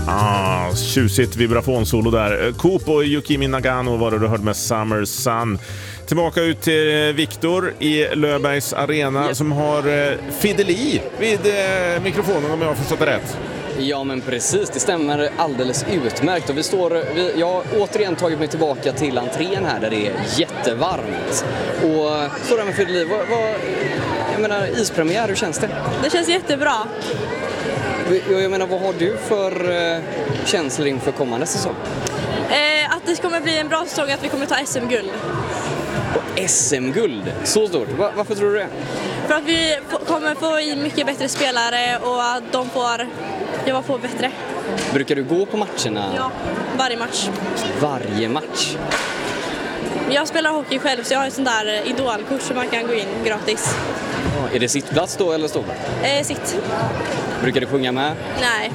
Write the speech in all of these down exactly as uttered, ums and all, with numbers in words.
Ah, tjusigt vibrafonsolo där. Coop och Yukimi Nagano var det du hörde med Summer Sun. Tillbaka ut till Viktor i Löfbergs arena yep. som har eh, Fideli vid eh, mikrofonen om jag har förstått det rätt. Ja men precis, det stämmer alldeles utmärkt och vi står, vi, jag har återigen tagit mig tillbaka till entrén här där det är jättevarmt och står där med Fideli, vad, vad, jag menar ispremiär, hur känns det? Det känns jättebra. Jag, jag menar, vad har du för eh, känslor inför kommande säsong? Eh, att det kommer bli en bra säsong, att vi kommer ta S M-guld. Och S M-guld? Så stort. Va- varför tror du det? För att vi f- kommer få in mycket bättre spelare och att de får jobba på bättre. Brukar du gå på matcherna? Ja, varje match. Varje match? Jag spelar hockey själv så jag har en sån där idolkurs som man kan gå in gratis. Ja, är det sittplats då eller ståplats? Eh, sitt. Brukar du sjunga med? Nej.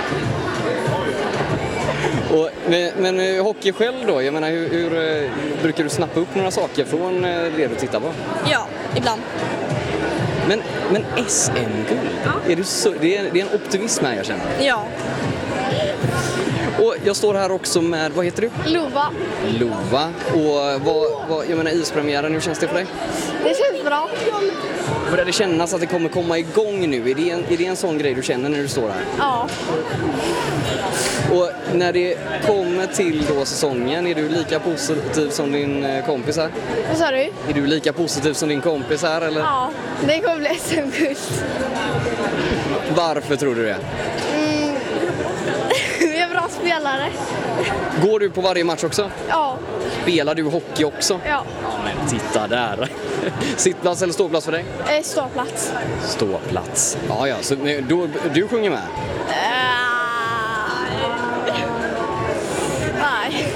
Och, men, men hockey själv då? Jag menar, hur, hur brukar du snappa upp några saker från det du tittar på? Ja, ibland. Men, men S M-guld? Ja. Är du så, det, är, det är en optimism här jag känner. Ja. Och jag står här också med, vad heter du? Lova. Lova. Och vad, vad, jag menar ispremiären, hur känns det för dig? Det känns bra. Börjar det kännas att det kommer komma igång nu? Är det en, är det en sån grej du känner när du står här? Ja. Och när det kommer till då säsongen, är du lika positiv som din kompis här? Vad sa du? Är du lika positiv som din kompis här eller? Ja, det kommer bli S M-guld. Varför tror du det? Mm. Vi är bra spelare. Går du på varje match också? Ja. Spelar du hockey också? Ja. Ja men titta där. Sittplats eller ståplats för dig? Eh, ståplats. Ståplats. Ja ja, så du, du sjunger med? Uh, nej.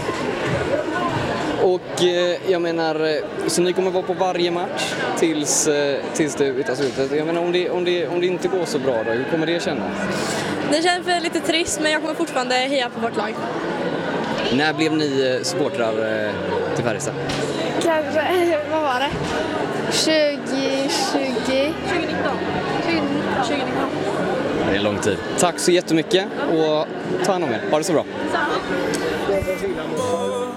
Och eh, jag menar, så ni kommer vara på varje match tills, eh, tills det tar slut. Jag menar, om det, om, det, om det inte går så bra då, hur kommer det kännas? Det känns lite trist men jag kommer fortfarande heja på vårt lag. När blev ni supportrar eh, till Färjestad? Kanske, vad var det? tjugo tjugo? tjugonitton. tjugonitton. Det är en lång tid. Tack så jättemycket och ta hand om er. Ha det så bra. Samma.